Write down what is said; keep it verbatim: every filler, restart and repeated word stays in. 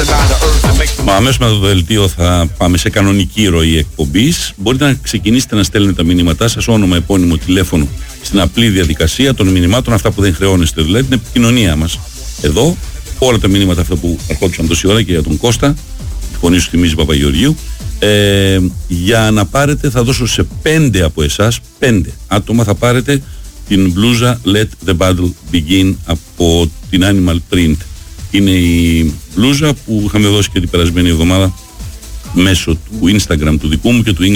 Μα αμέσως με το δελτίο θα πάμε σε κανονική ροή εκπομπής. Μπορείτε να ξεκινήσετε να στέλνετε τα μηνύματά σας, όνομα, επώνυμο, τηλέφωνο, στην απλή διαδικασία των μηνυμάτων, αυτά που δεν χρεώνεστε, δηλαδή την επικοινωνία μας. Εδώ, όλα τα μηνύματα αυτά που ερχόντουσαν τόση ώρα και για τον Κώστα, τη φωνή σου θυμίζει Παπαγεωργίου, ε, για να πάρετε, θα δώσω σε πέντε από εσάς, πέντε άτομα θα πάρετε την μπλούζα Let the Battle Begin από την Animal Print. Είναι η μπλούζα που είχαμε δώσει και την περασμένη εβδομάδα μέσω του Instagram του δικού μου και του